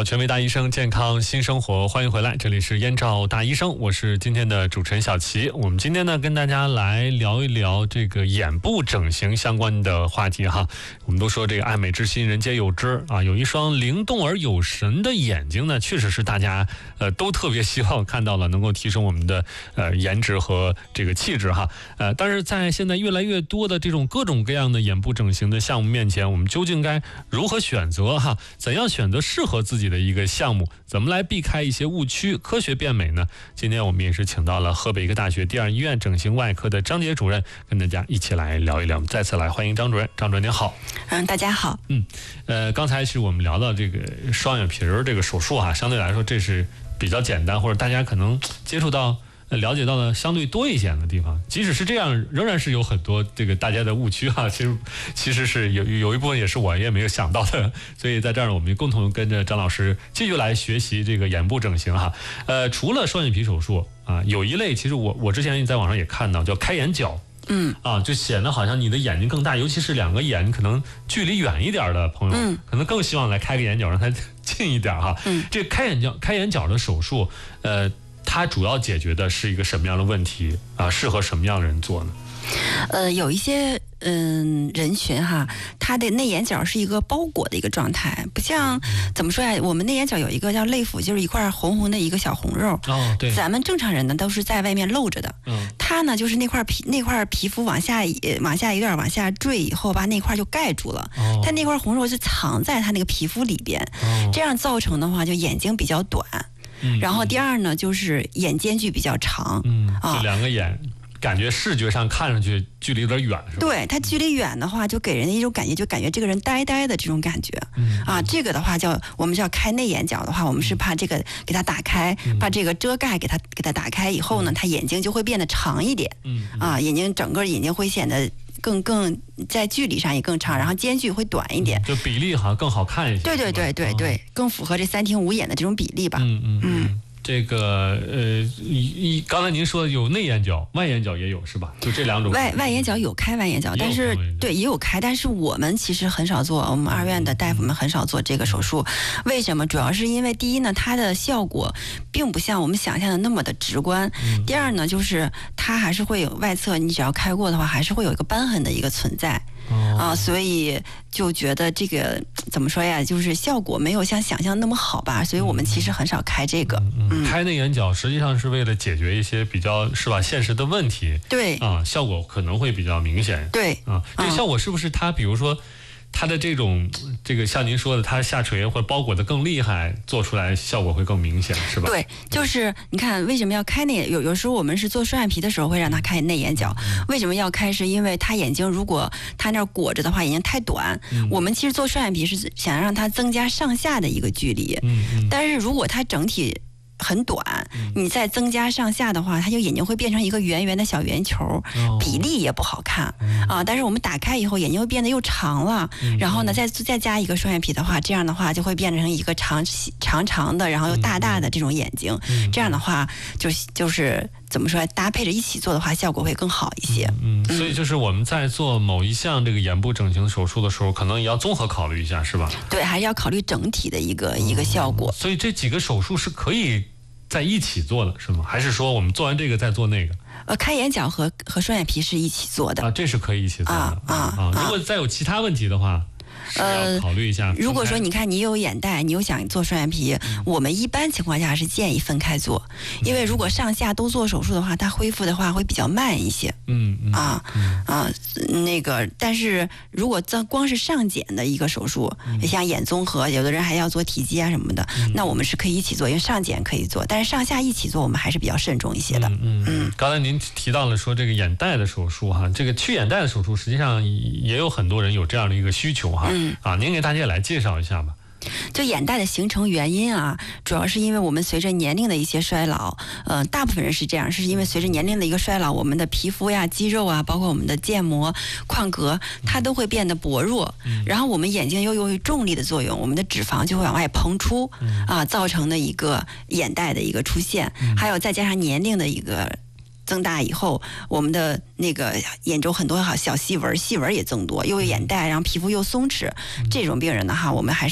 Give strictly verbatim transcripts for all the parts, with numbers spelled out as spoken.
好，权威大医生，健康新生活，欢迎回来，这里是燕赵大医生，我是今天的主持人小齐。我们今天呢，跟大家来聊一聊这个眼部整形相关的话题哈。我们都说这个爱美之心，人皆有之啊，有一双灵动而有神的眼睛呢，确实是大家呃都特别希望看到了，能够提升我们的呃颜值和这个气质哈。呃，但是在现在越来越多的这种各种各样的眼部整形的项目面前，我们究竟该如何选择哈？怎样选择适合自己的一个项目？怎么来避开一些误区，科学变美呢？今天我们也是请到了河北医科大学第二医院整形外科的张杰主任，跟大家一起来聊一聊。我们再次来欢迎张主任。张主任您好。 嗯，大家好。 嗯，呃，刚才是我们聊到这个双眼皮儿这个手术哈，相对来说这是比较简单，或者大家可能接触到。了解到的相对多一些的地方，即使是这样，仍然是有很多这个大家的误区哈。其实，其实是有有一部分也是我也没有想到的，所以在这儿我们共同跟着张老师继续来学习这个眼部整形哈。呃，除了双眼皮手术啊，有一类其实我我之前在网上也看到叫开眼角， 嗯啊，就显得好像你的眼睛更大，尤其是两个眼可能距离远一点的朋友， 嗯， 可能更希望来开个眼角让它近一点哈。 嗯，这个开眼角开眼角的手术，呃。它主要解决的是一个什么样的问题啊？适合什么样的人做呢？ 呃，有一些嗯人群哈，他的内眼角是一个包裹的一个状态，不像怎么说呀？我们内眼角有一个叫泪府，就是一块红红的一个小红肉。 哦，对。 咱们正常人呢都是在外面露着的。 嗯。 它呢就是那块皮那块皮肤往下往下一段往下坠以后，把那块就盖住了。哦。它那块红肉是藏在它那个皮肤里边。哦。这样造成的话，就眼睛比较短。 嗯， 然后第二呢，就是眼间距比较长， 嗯，啊，就两个眼，感觉视觉上看上去距离有点远，是吧？ 对，它距离远的话，就给人的一种感觉，就感觉这个人呆呆的这种感觉。嗯，啊，这个的话叫我们叫开内眼角的话，我们是怕这个给它打开，嗯、把这个遮盖给它给它打开以后呢，它眼睛就会变得长一点。嗯，啊，眼睛整个眼睛会显得。更更在距离上也更长，然后间距会短一点， 就比例好像更好看一些。 对对对对对，哦、更符合这三庭五眼的这种比例吧。 嗯嗯嗯。这个呃，一刚才您说的有内眼角、外眼角也有是吧？就这两种。 外外眼角有开外眼角，但是对也有开，但是我们其实很少做，我们二院的大夫们很少做这个手术。为什么？主要是因为第一呢，它的效果并不像我们想象的那么的直观；嗯、第二呢，就是它还是会有外侧，你只要开过的话，还是会有一个瘢痕的一个存在。哦、啊，所以就觉得这个怎么说呀？就是效果没有像想象那么好吧，所以我们其实很少开这个。 嗯嗯、开内眼角实际上是为了解决一些比较是吧现实的问题。 对啊，效果可能会比较明显。 对啊，这个效果是不是它比如说？它的这种这个像您说的，它下垂或者包裹的更厉害，做出来效果会更明显，是吧？ 对，就是你看为什么要开内有有时候我们是做双眼皮的时候会让他开内眼角，嗯、为什么要开？是因为他眼睛如果他那儿裹着的话，眼睛太短。嗯、我们其实做双眼皮是想让它增加上下的一个距离，嗯嗯、但是如果它整体很短，你再增加上下的话，它就眼睛会变成一个圆圆的小圆球，哦、比例也不好看，嗯、啊。但是我们打开以后，眼睛会变得又长了，嗯、然后呢，再再加一个双眼皮的话，这样的话就会变成一个长长长的，然后又大大的这种眼睛。嗯、这样的话，就就是怎么说，搭配着一起做的话，效果会更好一些。 嗯，嗯所以就是我们在做某一项这个眼部整形手术的时候，可能也要综合考虑一下，是吧？ 对，还是要考虑整体的一个、嗯、一个效果。 所以这几个手术是可以在一起做的是吗？还是说我们做完这个再做那个？ 呃，开眼角和和双眼皮是一起做的啊，这是可以一起做的啊啊啊！如果再有其他问题的话，呃，考虑一下。 如果说你看你有眼袋，你又想做双眼皮，嗯、我们一般情况下是建议分开做，因为如果上下都做手术的话，它恢复的话会比较慢一些。 嗯嗯啊嗯啊，那个，但是如果这光是上睑的一个手术，嗯、像眼综合，有的人还要做体积啊什么的，嗯、那我们是可以一起做，因为上睑可以做，但是上下一起做，我们还是比较慎重一些的。 嗯嗯嗯。刚才您提到了说这个眼袋的手术哈，这个去眼袋的手术，实际上也有很多人有这样的一个需求哈。嗯啊，您给大家也来介绍一下吧。 就眼袋的形成原因啊，主要是因为我们随着年龄的一些衰老，呃，大部分人是这样，是因为随着年龄的一个衰老，我们的皮肤呀、肌肉啊，包括我们的腱膜、眶隔，它都会变得薄弱。嗯、然后我们眼睛又由于重力的作用，我们的脂肪就会往外膨出，嗯、啊，造成的一个眼袋的一个出现。嗯、还有再加上年龄的一个增大以后，我们的那个眼周很多小细纹、细纹也增多，又有眼袋，然后皮肤又松弛，这种病人的话，我们还是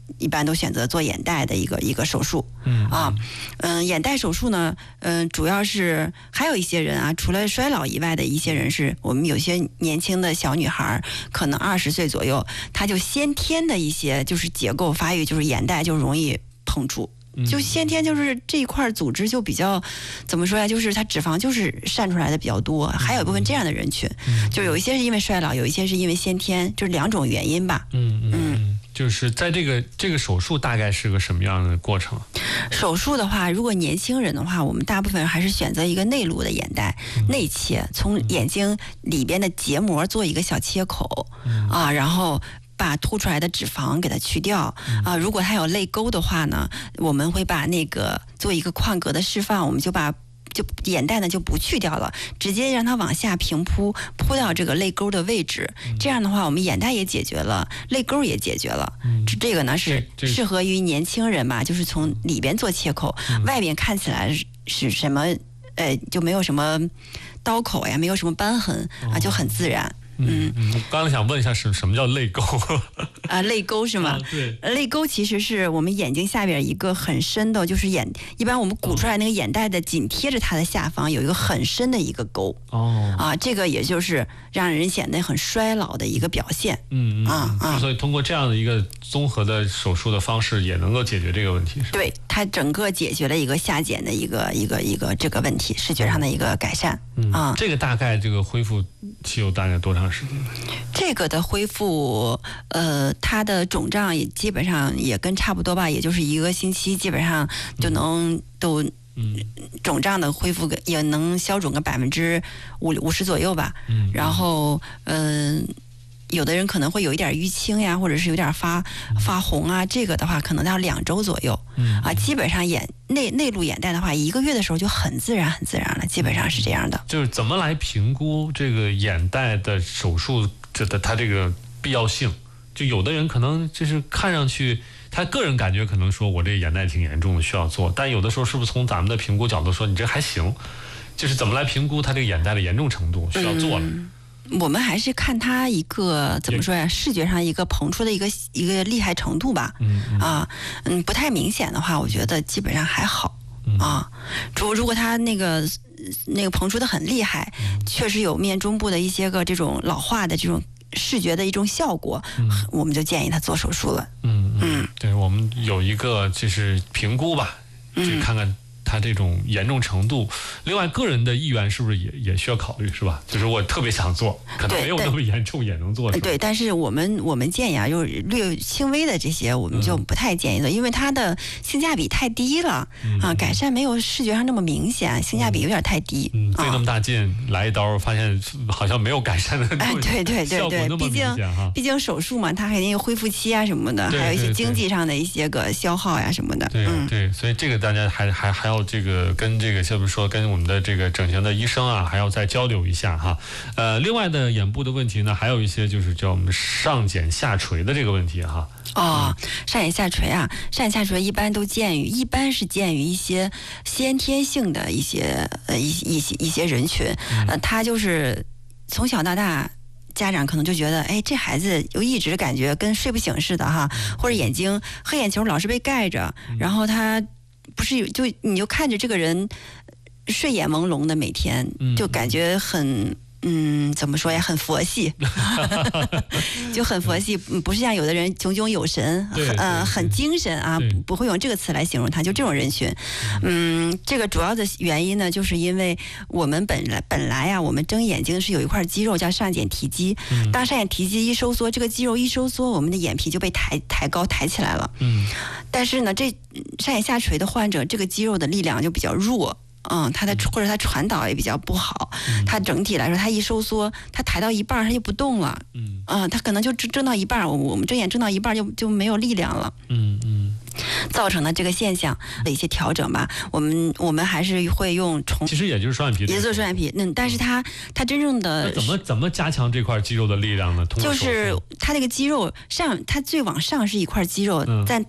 一般都选择做眼袋的一个一个手术。嗯啊，嗯，眼袋手术呢，嗯，主要是还有一些人啊，除了衰老以外的一些人是，我们有些年轻的小女孩，可能二十岁左右，她就先天的一些就是结构发育，就是眼袋就容易膨出。就先天就是这一块组织就比较怎么说呀？就是它脂肪就是散出来的比较多，还有一部分这样的人群，就有一些是因为衰老，有一些是因为先天，就是两种原因吧。 嗯嗯嗯，就是在这个这个手术大概是个什么样的过程？ 手术的话，如果年轻人的话，我们大部分还是选择一个内颅的眼袋，嗯、内切，从眼睛里边的结膜做一个小切口，嗯、啊，然后把凸出来的脂肪给它去掉啊。如果它有泪沟的话呢，我们会把那个做一个眶隔的释放，我们就把就眼袋呢就不去掉了，直接让它往下平铺，铺到这个泪沟的位置。这样的话，我们眼袋也解决了，泪沟也解决了。这这个呢是适合于年轻人嘛，就是从里边做切口，外边看起来是什么呃就没有什么刀口呀，没有什么瘢痕啊，就很自然。 嗯嗯，我刚才想问一下，什什么叫泪沟？ 啊，泪沟是吗？ 啊、对， 泪沟其实是我们眼睛下边一个很深的，就是眼一般我们鼓出来那个眼袋的紧贴着它的下方有一个很深的一个沟。哦，啊，这个也就是让人显得很衰老的一个表现。 嗯嗯啊啊，所以通过这样的一个综合的手术的方式，也能够解决这个问题。是吧？ 对，它整个解决了一个下睑的一个一个一个这个问题，视觉上的一个改善。 嗯啊，这个大概这个恢复期有大概多长时间？ 这个的恢复，呃，它的肿胀也基本上也跟差不多吧，也就是一个星期，基本上就能都，嗯，肿胀的恢复也能消肿个百分之五五十左右吧。嗯，然后，嗯、呃。有的人可能会有一点淤青呀，或者是有点发发红啊，这个的话可能要两周左右。嗯啊，基本上眼内内颅眼袋的话，一个月的时候就很自然很自然了，基本上是这样的。 就是怎么来评估这个眼袋的手术这的它这个必要性？就有的人可能就是看上去他个人感觉可能说我这眼袋挺严重的需要做，但有的时候是不是从咱们的评估角度说你这还行？就是怎么来评估他这个眼袋的严重程度需要做了？嗯， 我们还是看它一个怎么说呀？视觉上一个膨出的一个一个厉害程度吧。嗯嗯啊，嗯，不太明显的话，我觉得基本上还好。嗯、啊。如如果它那个那个膨出的很厉害，嗯、确实有面中部的一些个这种老化的这种视觉的一种效果，嗯、我们就建议他做手术了。 嗯嗯，对，我们有一个就是评估吧，去看看它这种严重程度。另外，个人的意愿是不是也也需要考虑，是吧？就是我特别想做，可能没有那么严重也能做。 对，但是我们我们建议啊，就是略轻微的这些，我们就不太建议的，嗯、因为它的性价比太低了、嗯、啊，改善没有视觉上那么明显，性价比有点太低。 嗯，费那么大劲、啊、来一刀，发现好像没有改善的， 哎，对对对对，毕竟毕竟手术嘛，它还有恢复期啊什么的，还有一些经济上的一些个消耗呀、啊、什么的。 对、嗯、对，所以这个大家还还还要这个跟这个，就是说跟我们的这个整形的医生啊，还要再交流一下哈。呃，另外的眼部的问题呢，还有一些就是叫我们上睑下垂的这个问题哈。 哦，上睑下垂啊，上睑下垂一般都见于，一般是见于一些先天性的一些呃一一些一些人群，呃，他就是从小到大。家长可能就觉得，哎，这孩子又一直感觉跟睡不醒似的哈，或者眼睛黑眼球老是被盖着，然后他不是就你就看着这个人睡眼朦胧的，每天就感觉很。嗯，怎么说呀？很佛系，就很佛系，不是像有的人炯炯有神，呃，很精神啊，不会用这个词来形容他。就这种人群，嗯，这个主要的原因呢，就是因为我们本来本来啊，我们睁眼睛是有一块肌肉叫上睑提肌，当上睑提肌一收缩，这个肌肉一收缩，我们的眼皮就被抬抬高抬起来了。嗯，但是呢，这上睑下垂的患者，这个肌肉的力量就比较弱。嗯，它的或者它传导也比较不好，嗯、它整体来说，它一收缩，它抬到一半，它就不动了。嗯，啊、嗯，它可能就睁到一半，我我们睁眼睁到一半就就没有力量了。嗯嗯，造成的这个现象的一些调整吧，我们我们还是会用重， 其实也就是双眼皮， 也就是双眼皮。嗯，但是它它真正的怎么怎么加强这块肌肉的力量呢？通过就是它那个肌肉上，它最往上是一块肌肉，嗯、在